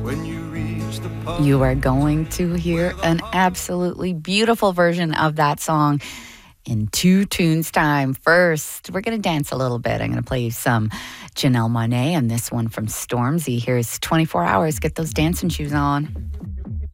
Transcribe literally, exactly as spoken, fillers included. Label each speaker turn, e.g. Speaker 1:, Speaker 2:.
Speaker 1: You are going to hear an absolutely beautiful version of that song in two tunes time. First, we're going to dance a little bit. I'm going to play you some Janelle Monáe and this one from Stormzy. Here's twenty-four hours. Get those dancing shoes on.